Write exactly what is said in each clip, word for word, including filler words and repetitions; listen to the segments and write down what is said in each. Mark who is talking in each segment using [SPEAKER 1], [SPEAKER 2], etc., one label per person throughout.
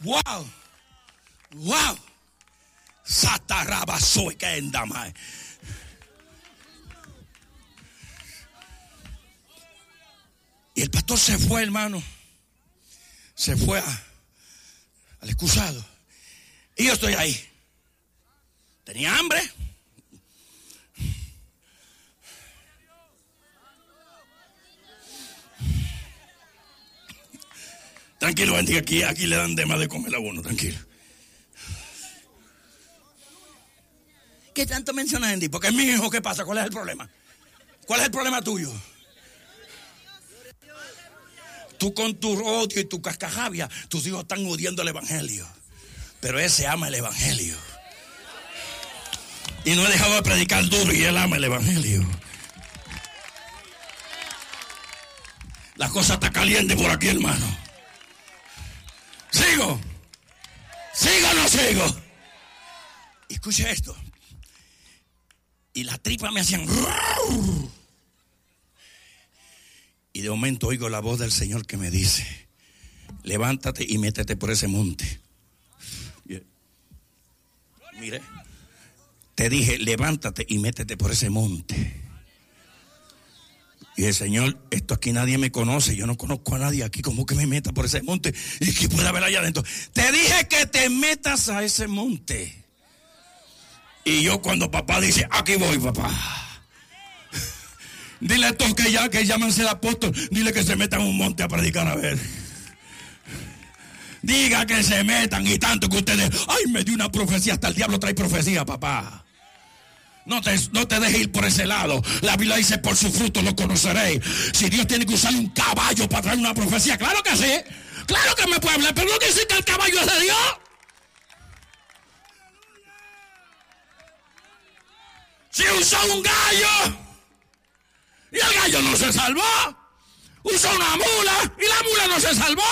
[SPEAKER 1] Wow. Wow. Sataraba soy que endama. Y el pastor se fue, hermano. Se fue a, al excusado. Y yo estoy ahí. Tenía hambre. Tranquilo, bendiga, aquí, aquí le dan de más de comer a uno, tranquilo. ¿Qué tanto mencionas en ti? Porque es mi hijo, ¿qué pasa? ¿Cuál es el problema? ¿Cuál es el problema tuyo? Tú con tu odio y tu cascajabia, tus hijos están odiando el evangelio. Pero ese ama el evangelio. Y no he dejado de predicar duro y él ama el evangelio. La cosa está caliente por aquí, hermano. ¿Sigo? ¿Sigo o no sigo? Escuche esto. Y las tripas me hacían... Y de momento oigo la voz del Señor que me dice: levántate y métete por ese monte. Mire, te dije, levántate y métete por ese monte. Y el Señor, esto aquí nadie me conoce, yo no conozco a nadie aquí, ¿cómo que me meta por ese monte? ¿Y qué puede haber allá adentro? Te dije que te metas a ese monte. Y yo cuando papá dice, aquí voy, papá. Dile a estos que ya, que llámense el apóstol, dile que se metan a un monte a predicar, a ver. Diga que se metan, y tanto que ustedes, ay, me dio una profecía, hasta el diablo trae profecía, papá. No te, no te dejes ir por ese lado. La Biblia dice, por su fruto lo conoceréis. Si Dios tiene que usar un caballo para traer una profecía, claro que sí. Claro que me puede hablar, pero no quiere decir que el caballo es de Dios. Si usó un gallo y el gallo no se salvó, usó una mula y la mula no se salvó.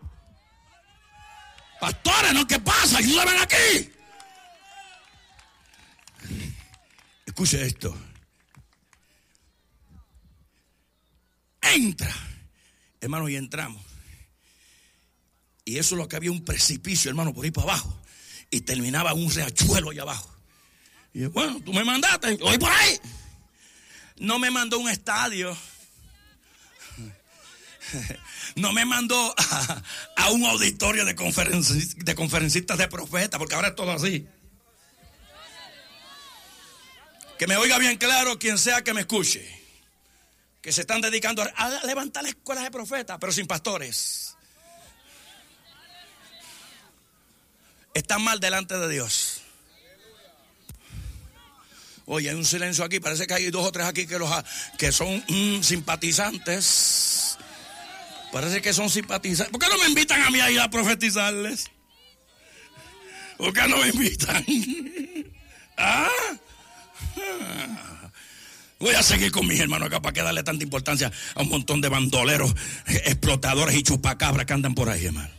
[SPEAKER 1] Pastores, ¿no? ¿Qué pasa? Ayúdame aquí. Escuche esto. Entra, hermano, y entramos. Y eso es lo que había, un precipicio, hermano, por ahí para abajo. Y terminaba un riachuelo allá abajo. Y yo, bueno, tú me mandaste, voy por ahí. No me mandó un estadio. No me mandó a, a un auditorio de, conferenci, de conferencistas de profetas, porque ahora es todo así. Que me oiga bien claro quien sea que me escuche, que se están dedicando a levantar las escuelas de profetas, pero sin pastores. Están mal delante de Dios. Oye, hay un silencio aquí, parece que hay dos o tres aquí que, los, que son mm, simpatizantes. Parece que son simpatizantes. ¿Por qué no me invitan a mí a ir a profetizarles? ¿Por qué no me invitan? ¿Ah? Voy a seguir con mis hermanos acá para que darle tanta importancia a un montón de bandoleros, explotadores y chupacabras que andan por ahí, hermano.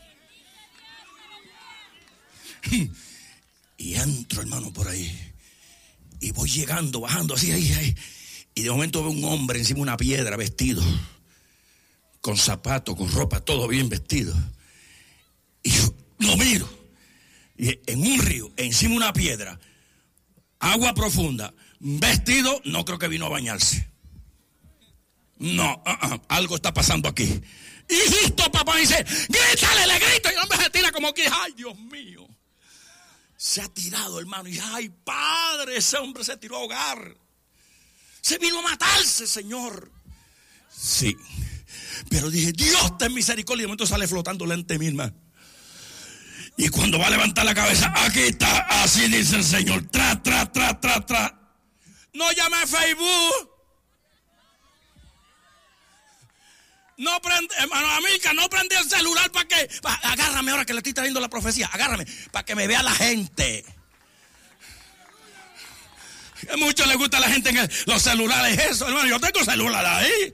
[SPEAKER 1] Y entro, hermano, por ahí. Y voy llegando, bajando así, ahí, ahí. Y de momento veo un hombre encima de una piedra, vestido, con zapatos, con ropa, todo bien vestido. Y yo lo miro. Y en un río, encima de una piedra, agua profunda, vestido, no creo que vino a bañarse. No, uh, uh, algo está pasando aquí. Y justo papá dice, grítale, le grito. Y el hombre se tira como que, ay, Dios mío. Se ha tirado, hermano. Y ay, padre, ese hombre se tiró a ahogar. Se vino a matarse, Señor. Sí. Pero dije, Dios ten misericordia. Y de momento sale flotando lente mi hermano. Y cuando va a levantar la cabeza, aquí está, así dice el Señor. Tra, tra, tra, tra, tra. No llamé a Facebook. No prende, hermano Amilcar, no prendí el celular para que, pa, agárrame ahora que le estoy trayendo la profecía, agárrame, para que me vea la gente. A muchos les gusta la gente en el, los celulares, eso, hermano, yo tengo celular ahí.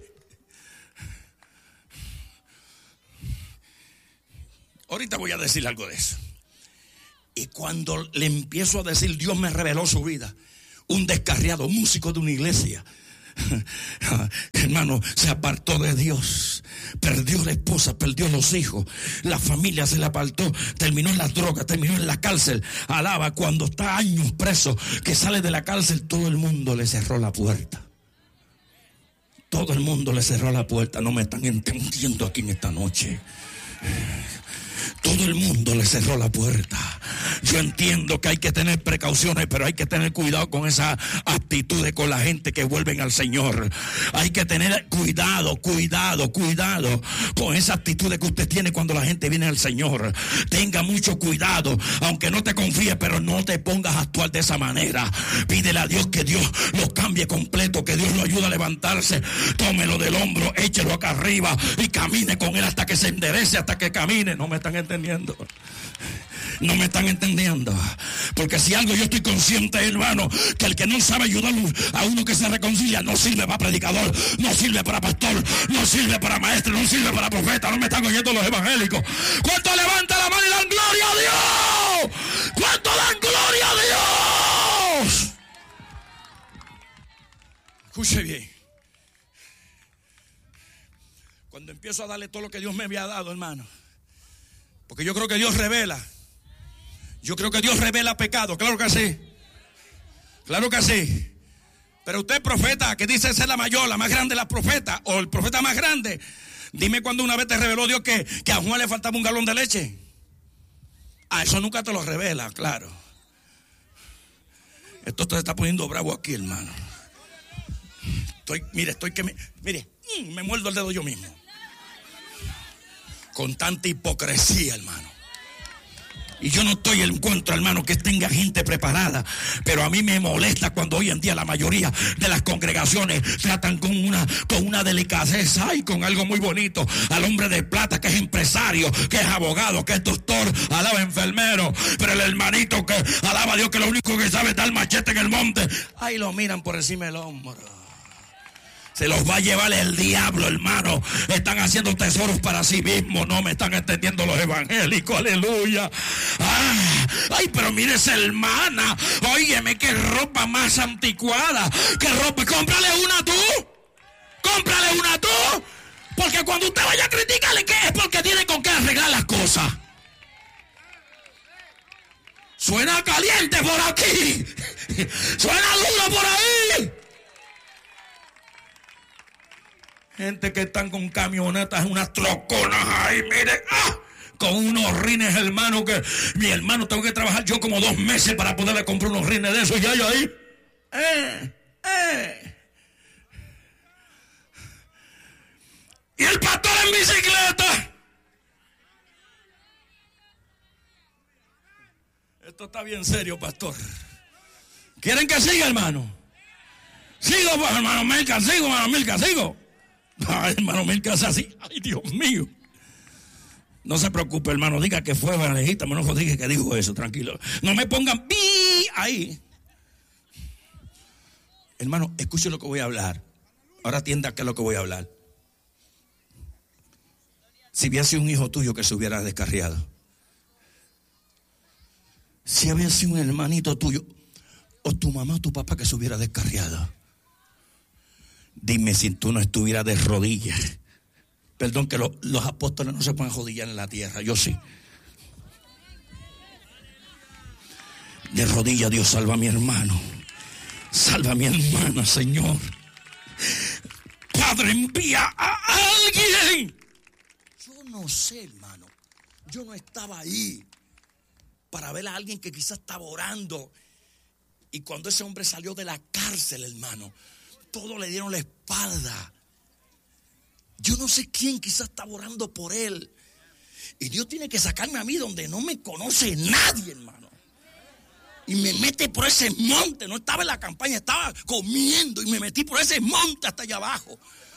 [SPEAKER 1] Ahorita voy a decir algo de eso. Y cuando le empiezo a decir, Dios me reveló su vida. Un descarriado músico de una iglesia, hermano, se apartó de Dios perdió la esposa, perdió los hijos, la familia se le apartó, terminó en las drogas, terminó en la cárcel. Alaba, cuando está años preso, que sale de la cárcel, todo el mundo le cerró la puerta. Todo el mundo le cerró la puerta. No me están entendiendo aquí en esta noche. Todo el mundo le cerró la puerta. Yo entiendo que hay que tener precauciones, pero hay que tener cuidado con esa actitudes con la gente que vuelven al Señor. Hay que tener cuidado, cuidado, cuidado con esa actitud que usted tiene cuando la gente viene al Señor. Tenga mucho cuidado, aunque no te confíes, pero no te pongas a actuar de esa manera. Pídele a Dios que Dios lo cambie completo, que Dios lo ayude a levantarse. Tómelo del hombro, échelo acá arriba y camine con él hasta que se enderece, hasta que camine. No me están entendiendo. No me están entendiendo. Porque si algo yo estoy consciente, hermano, que el que no sabe ayudar a uno que se reconcilia no sirve para predicador, no sirve para pastor, no sirve para maestro, no sirve para profeta. No me están oyendo los evangélicos. ¿Cuánto levanta la mano y dan gloria a Dios? ¿Cuánto dan gloria a Dios? Escuche bien. Cuando empiezo a darle todo lo que Dios me había dado, hermano, porque yo creo que Dios revela. Yo creo que Dios revela pecado. Claro que sí. Claro que sí. Pero usted, profeta, que dice ser la mayor, la más grande de las profetas, o el profeta más grande, dime cuando una vez te reveló Dios que, que a Juan le faltaba un galón de leche. Ah, eso nunca te lo revela, claro. Esto te está poniendo bravo aquí, hermano. Estoy, mire, estoy que me, mire, me muerdo el dedo yo mismo. Con tanta hipocresía, hermano. Y yo no estoy en contra, hermano, que tenga gente preparada, pero a mí me molesta cuando hoy en día la mayoría de las congregaciones tratan con una, con una delicadeza y con algo muy bonito al hombre de plata, que es empresario, que es abogado, que es doctor, alaba enfermero, pero el hermanito que alaba a Dios, que lo único que sabe es dar machete en el monte, ahí lo miran por encima del hombro. Se los va a llevar el diablo, hermano. Están haciendo tesoros para sí mismos. No me están entendiendo los evangélicos. Aleluya. Ah, ay, pero mire esa hermana. Óyeme, qué ropa más anticuada. Qué ropa. Cómprale una tú. Cómprale una tú. Porque cuando usted vaya a criticarle, ¿qué es? Porque tiene con qué arreglar las cosas. Suena caliente por aquí. Suena duro por ahí. Gente que están con camionetas, unas troconas ahí, mire, ¡ah! Con unos rines, hermano, que mi hermano, tengo que trabajar yo como dos meses para poderle comprar unos rines de esos, y yo ahí, eh, eh. Y el pastor en bicicleta. Esto está bien serio, pastor. ¿Quieren que siga, hermano? Sigo, pues, hermano Milka, sigo, hermano Milka, sigo. Ay, hermano Milka, así. Ay, Dios mío. No se preocupe, hermano. Diga que fue Vanejita. No diga que dijo eso, tranquilo. No me pongan pi ahí. Hermano, escuche lo que voy a hablar. Ahora atienda qué es lo que voy a hablar. Si hubiera sido un hijo tuyo que se hubiera descarriado. Si había sido un hermanito tuyo, o tu mamá o tu papá que se hubiera descarriado. Dime si tú no estuvieras de rodillas. Perdón, que lo, los apóstoles no se pueden arrodillar en la tierra, yo sí. De rodillas, Dios, salva a mi hermano. Salva a mi hermana, Señor. Padre, envía a alguien. Yo no sé, hermano. Yo no estaba ahí para ver a alguien que quizás estaba orando. Y cuando ese hombre salió de la cárcel, hermano, todos le dieron la espalda. Yo no sé quién quizás estaba orando por él. Y Dios tiene que sacarme a mí donde no me conoce nadie, hermano. Y me mete por ese monte. No estaba en la campaña, estaba comiendo y me metí por ese monte hasta allá abajo.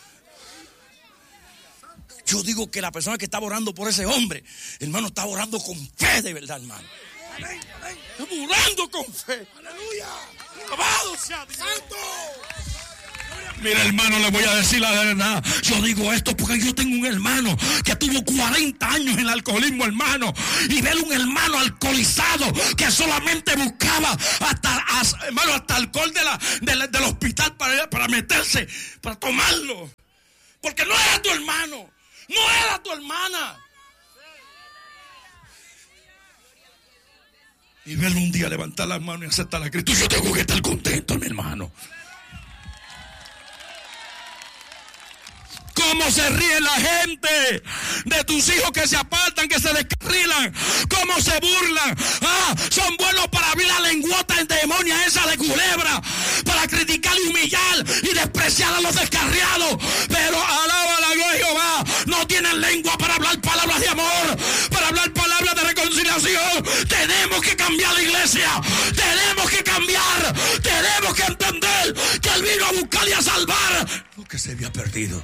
[SPEAKER 1] Yo digo que la persona que estaba orando por ese hombre, hermano, estaba orando con fe de verdad, hermano. Estaba orando con fe. Aleluya. Alabado sea Dios. Santo. Mira, hermano, le voy a decir la verdad. Yo digo esto porque yo tengo un hermano que tuvo cuarenta años en el alcoholismo, hermano. Y ver un hermano alcoholizado que solamente buscaba hasta, hasta, hermano, hasta alcohol de la, de la, del hospital para, para meterse, para tomarlo. Porque no era tu hermano. No era tu hermana. Y verlo un día levantar las manos y aceptar a Cristo. Yo tengo que estar contento, mi hermano. Cómo se ríe la gente de tus hijos que se apartan, que se descarrilan. Cómo se burlan. Ah, son buenos para abrir la lenguota endemoniada esa de culebra, para criticar y humillar y despreciar a los descarriados. Pero alaba la gloria de Jehová. No tienen lengua para hablar palabras de amor, para hablar palabras de reconciliación. Tenemos que cambiar la iglesia. Tenemos que cambiar. Tenemos que entender que Él vino a buscar y a salvar lo que se había perdido.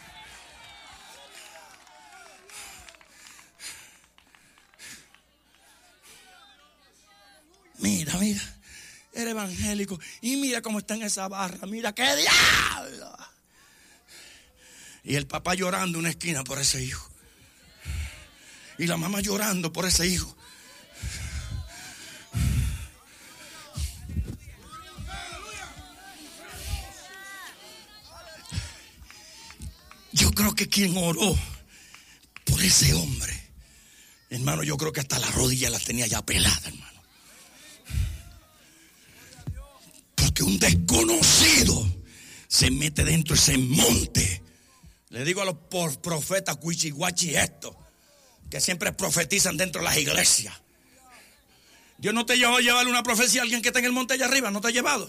[SPEAKER 1] Mira, mira, era evangélico y mira cómo está en esa barra, mira qué diablo. Y el papá llorando en una esquina por ese hijo. Y la mamá llorando por ese hijo. Yo creo que quien oró por ese hombre, hermano, yo creo que hasta la rodilla la tenía ya pelada, hermano. Porque un desconocido se mete dentro de ese monte. Le digo a los profetas cuichiguachi esto, que siempre profetizan dentro de las iglesias. Dios no te llevó a llevarle una profecía a alguien que está en el monte allá arriba, no te ha llevado.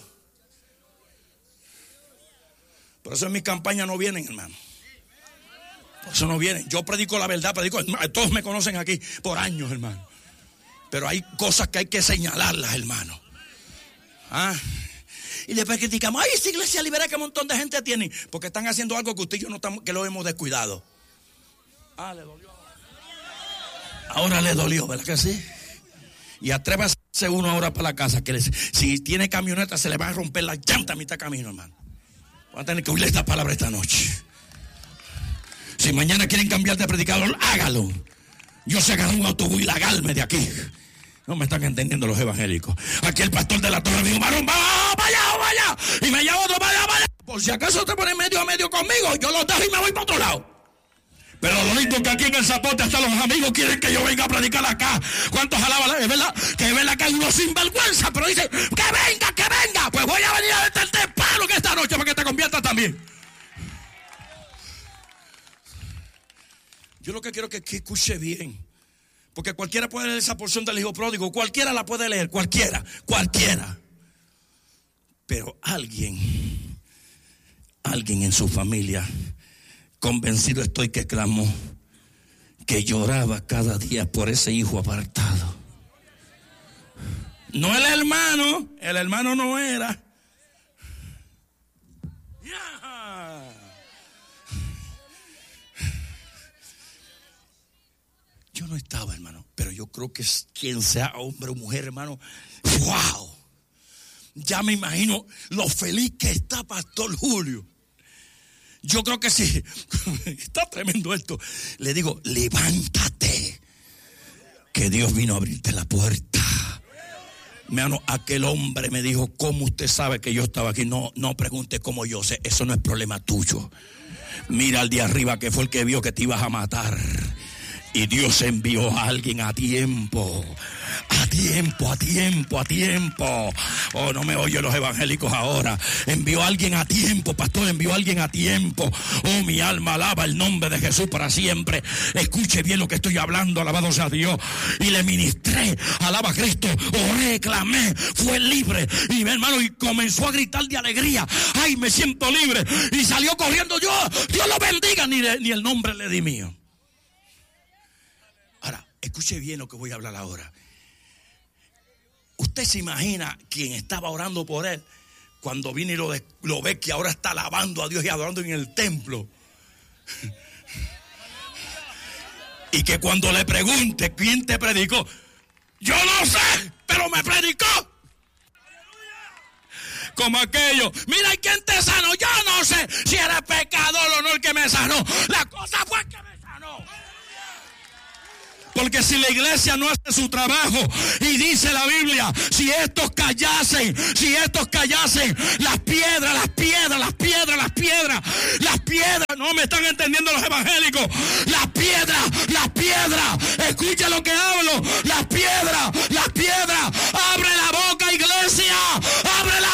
[SPEAKER 1] Por eso en mis campañas no vienen, hermano. Por eso no vienen. Yo predico la verdad, predico, todos me conocen aquí por años, hermano. Pero hay cosas que hay que señalarlas, hermano. Ah. Y después criticamos, ay, esa iglesia libera que un montón de gente tiene, porque están haciendo algo que usted y yo no estamos, que lo hemos descuidado. Ah, le dolió. Ahora le dolió, ¿verdad que sí? Y atrévase uno ahora para la casa, que les, si tiene camioneta se le va a romper la llanta a mitad de camino, hermano. Van a tener que oír esta palabra esta noche. Si mañana quieren cambiar de predicador, hágalo. Yo sé agarrar un autobús y largarme de aquí. No me están entendiendo los evangélicos. Aquí el pastor de la torre dijo, varón, vaya, vaya, vaya. Y me llama otro, vaya, vaya. Por si acaso te pones medio a medio conmigo, yo los dejo y me voy para otro lado. Pero lo lindo que aquí en el Zapote hasta los amigos quieren que yo venga a predicar acá. ¿Cuántos alaban? Es verdad que es verdad que hay unos sinvergüenza, pero dicen, que venga, que venga. Pues voy a venir a meterte el palo que esta noche para que te conviertas también. Yo lo que quiero es que escuche bien. Porque cualquiera puede leer esa porción del hijo pródigo. Cualquiera la puede leer. Cualquiera. Cualquiera. Pero alguien, alguien en su familia, convencido estoy que clamó, que lloraba cada día por ese hijo apartado. No el hermano. El hermano no era. Yo no estaba, hermano, pero yo creo que quien sea hombre o mujer, hermano, wow, ya me imagino lo feliz que está Pastor Julio. Yo creo que sí, está tremendo esto. Le digo, levántate, que Dios vino a abrirte la puerta. Hermano, aquel hombre me dijo, ¿cómo usted sabe que yo estaba aquí? No, no pregunte cómo yo sé, eso no es problema tuyo. Mira al de arriba que fue el que vio que te ibas a matar. Y Dios envió a alguien a tiempo, a tiempo, a tiempo, a tiempo. Oh, no me oyen los evangélicos ahora. Envió a alguien a tiempo, pastor, envió a alguien a tiempo. Oh, mi alma alaba el nombre de Jesús para siempre. Escuche bien lo que estoy hablando, alabado sea Dios. Y le ministré, alaba a Cristo, oré, clamé, fue libre. Y mi hermano, y comenzó a gritar de alegría. Ay, me siento libre. Y salió corriendo yo, Dios lo bendiga, ni, ni el nombre le di mío. Ahora, escuche bien lo que voy a hablar ahora. Usted se imagina quien estaba orando por él cuando viene y lo, de, lo ve que ahora está alabando a Dios y adorando en el templo. Y que cuando le pregunte quién te predicó, yo no sé, pero me predicó. Como aquello, mira, ¿y quién te sanó? Yo no sé si era pecador o no el que me sanó. La cosa fue que me sanó. Porque si la iglesia no hace su trabajo, y dice la Biblia, si estos callasen, si estos callasen, las piedras, las piedras, las piedras, las piedras, las piedras, no me están entendiendo los evangélicos. Las piedras, las piedras, escucha lo que hablo. Las piedras, las piedras